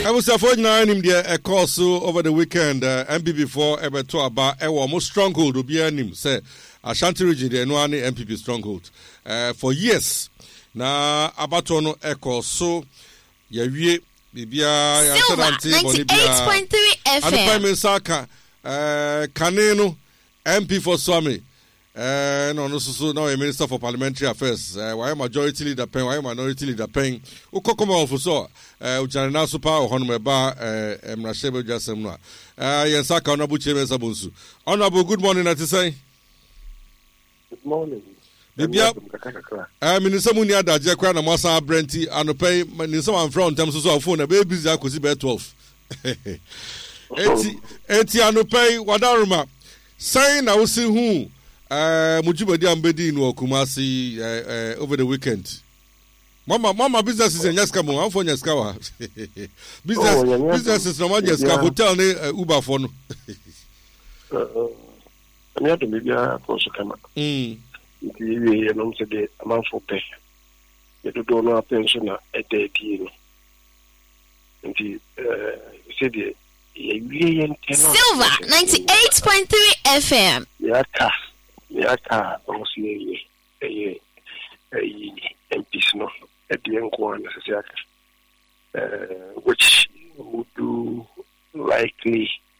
I was afraid now him there a course over the weekend. MPP4 ever to about a almost stronghold to be him say Ashanti region there no any MPP stronghold. For years. Na abatono a course so ya wie bibia ya Ashanti 98.3 FM. And Prime Minister Kaneno MP for Swami. No, so now a Minister for Parliamentary Affairs. Why majority leader pen, why minority leader pen. Ukokoma for so. Ujanina super Honmeba Mrashebe Jasemna. Yensaka Honorable Chairman Sabunsu. Honorable, good morning, at say. Good morning. Bibia Minister Munia da Jekwa na Masa Brenti and pay Minister man from terms of phone a baby Zakusi be 12. Eti anopay wadaruma. Saying I will see who Mujibadi Ambedi no Kumasi over the weekend. Mama business is in Yaskamu, I'm for Yaskawa. Business is no one Yaska hotel Uber phone. I'm here to be a course of camera. You know, the amount for pay. You don't know a pensioner at 18. And he said, Silver 98.3 FM. Yaka, obviously, a MPs no at the Enquan, which would do likely